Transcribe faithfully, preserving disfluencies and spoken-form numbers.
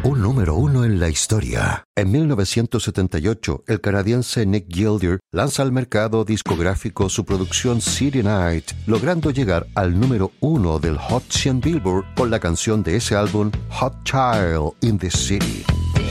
Un número uno en la historia. En mil novecientos setenta y ocho, el canadiense Nick Gilder lanza al mercado discográfico su producción City Night, logrando llegar al número uno del Hot cien Billboard con la canción de ese álbum Hot Child in the City.